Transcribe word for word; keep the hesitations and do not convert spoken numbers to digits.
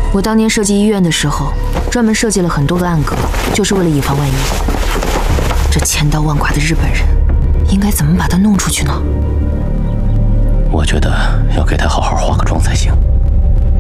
我当年设计医院的时候，专门设计了很多个暗格，就是为了以防万一。这千刀万剐的日本人，应该怎么把他弄出去呢？